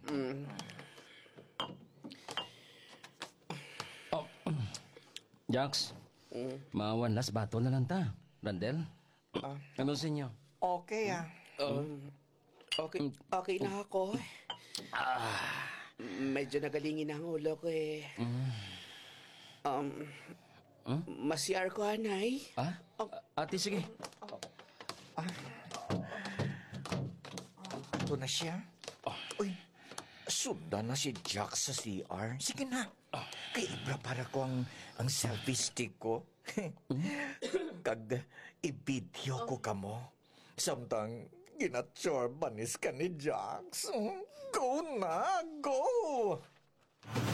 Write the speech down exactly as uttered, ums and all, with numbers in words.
Oh, Jax, maawan las bato na lang ta. Randel, ano sa inyo? Okay ah. Um, okay, okay na ako. Medyo nagalingin ang ulo ko eh. Um, Masiyar ko, anay. Ah? Ate, sige. Ito na siya. Uy, sundan na si Jack sa C R. Sige na. Kay ibra para ko ang, ang selfie stick ko. Kag i-video ko kamo. Samtang ginatsorbanis ka ni Jax. Go na, go!